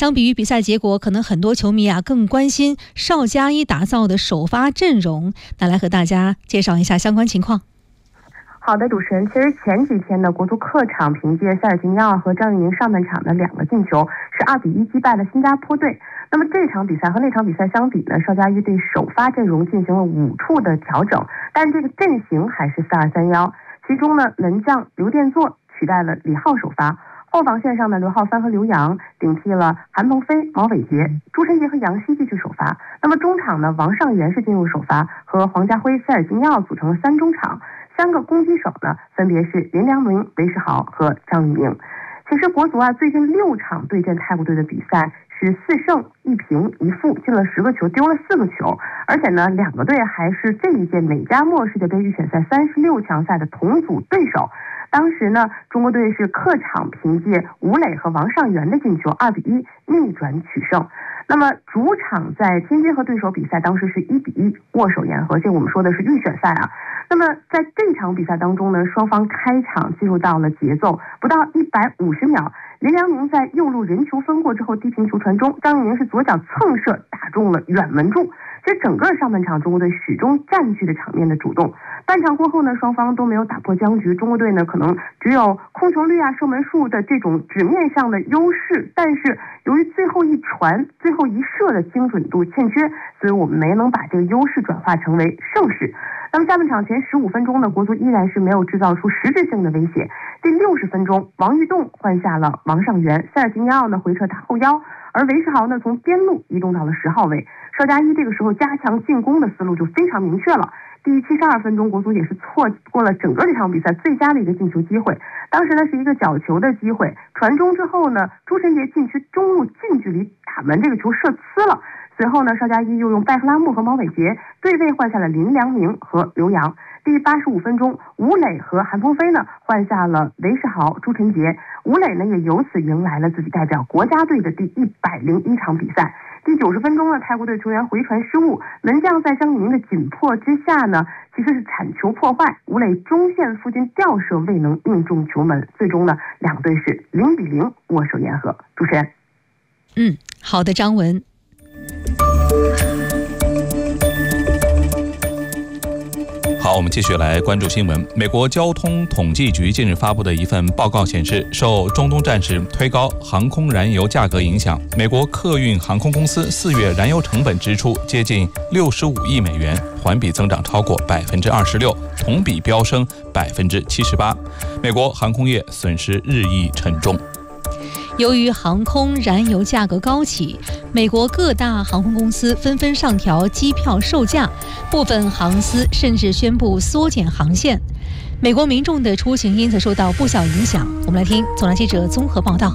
相比于比赛结果，可能很多球迷更关心邵佳一打造的首发阵容。那来和大家介绍一下相关情况。 好的，主持人，其实前几天呢，国足客场凭借塞尔吉尼奥和张玉宁上半场的2个进球，是2-1击败了新加坡队。那么这场比赛和那场比赛相比呢，邵佳一对首发阵容进行了5处的调整，但这个阵型还是4-2-3-1。其中呢，门将刘殿座取代了李浩首发，后防线上呢，刘浩帆和刘洋顶替了韩鹏飞、毛伟杰，朱晨杰和杨希继续首发。那么中场呢，王上源是进入首发，和黄家辉、塞尔吉尼奥组成了3中场，3个攻击手呢，分别是林良铭、韦世豪和张玉宁。其实国足最近6场对阵泰国队的比赛是4胜1平1负，进了10个球，丢了4个球，而且呢，2个队还是这一届美加墨世界杯预选赛36强赛的同组对手。当时呢，中国队是客场凭借吴磊和王上源的进球2-1逆转取胜。那么主场在天津和对手比赛当时是1-1握手言和，这我们说的是预选赛那么在这场比赛当中呢，双方开场进入到了节奏，不到150秒，林良铭在右路人球分过之后低平球传中，张玉宁是左脚蹭射打中了远门柱。其实整个上半场中国队始终占据着场面的主动。半场过后呢，双方都没有打破僵局，中国队呢可能只有控球率射门数的这种纸面上的优势，但是由于最后一传最后一射的精准度欠缺，所以我们没能把这个优势转化成为胜势。那么下半场前15分钟呢，国足依然是没有制造出实质性的威胁。第60分钟，王玉栋换下了王上源，塞尔吉尼奥呢回撤打后腰，而韦世豪呢从边路移动到了10号位。邵佳一这个时候加强进攻的思路就非常明确了。第72分钟，国足也是错过了整个这场比赛最佳的一个进球机会。当时呢是一个角球的机会，传中之后呢，朱晨杰禁区中路近距离打门，这个球射呲了。随后呢，邵佳一又用拜赫拉木和毛伟杰对位换下了林良铭和刘洋。第85分钟，吴磊和韩鹏飞呢换下了韦世豪、朱晨杰，吴磊呢也由此迎来了自己代表国家队的第101场比赛。第90分钟呢，泰国队球员回传失误，门将在张玉宁的紧迫之下呢，其实是铲球破坏，吴磊中线附近吊射未能命中球门，最终呢两队是0-0握手言和。主持人。 好的，张文。 好，我们继续来关注新闻。美国交通统计局近日发布的一份报告显示，受中东战事推高航空燃油价格影响，美国客运航空公司4月燃油成本支出接近65亿美元，环比增长超过26%，同比飙升78%。美国航空业损失日益沉重。 由于航空燃油价格高企，美国各大航空公司纷纷上调机票售价，部分航司甚至宣布缩减航线。美国民众的出行因此受到不小影响。我们来听总台记者综合报道。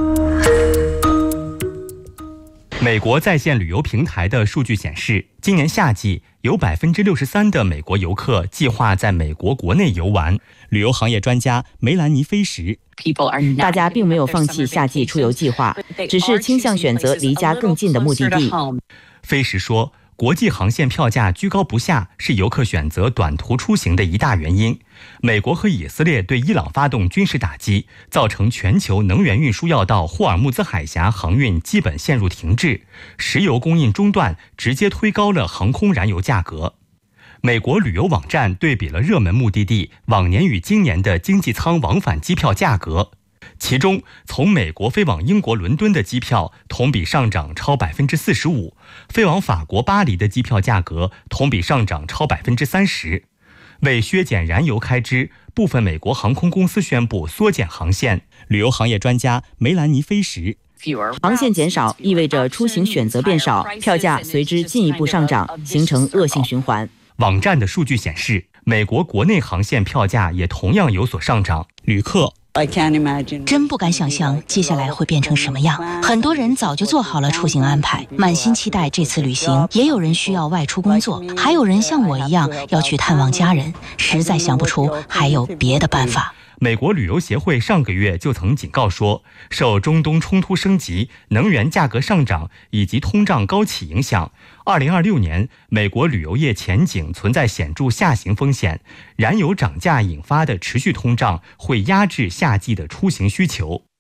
美国在线旅游平台的数据显示，今年夏季有63%的美国游客计划在美国国内游玩。旅游行业专家梅兰妮·菲什， 大家并没有放弃夏季出游计划，只是倾向选择离家更近的目的地。 菲什说，国际航线票价居高不下是游客选择短途出行的一大原因。美国和以色列对伊朗发动军事打击，造成全球能源运输要道霍尔木兹海峡航运基本陷入停滞，石油供应中断，直接推高了航空燃油价格。美国旅游网站对比了热门目的地往年与今年的经济舱往返机票价格，其中从美国飞往英国伦敦的机票同比上涨超45%，飞往法国巴黎的机票价格同比上涨超30%。为削减燃油开支，部分美国航空公司宣布缩减航线。旅游行业专家梅兰妮·菲什， 航线减少意味着出行选择变少，票价随之进一步上涨，形成恶性循环。 网站的数据显示，美国国内航线票价也同样有所上涨。旅客真不敢想象接下来会变成什么样。很多人早就做好了出行安排，满心期待这次旅行。也有人需要外出工作，还有人像我一样要去探望家人，实在想不出还有别的办法。 美国旅游协会上个月就曾警告说，受中东冲突升级、能源价格上涨以及通胀高企影响，2026年美国旅游业前景存在显著下行风险，燃油涨价引发的持续通胀会压制夏季的出行需求。